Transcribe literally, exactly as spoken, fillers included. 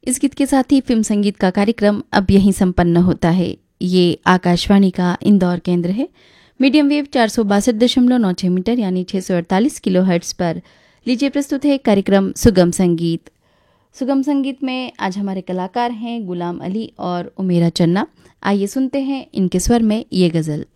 इस गीत के साथ ही फिल्म संगीत का कार्यक्रम अब यहीं संपन्न होता है। ये आकाशवाणी का इंदौर केंद्र है। मीडियम वेव चार सौ बासठ दशमलव नौ छः मीटर यानी छः सौ अड़तालीस किलो हर्ट्स पर लीजिए प्रस्तुत है कार्यक्रम सुगम संगीत। सुगम संगीत में आज हमारे कलाकार हैं गुलाम अली और उमेरा चन्ना। आइए सुनते हैं इनके स्वर में ये गज़ल।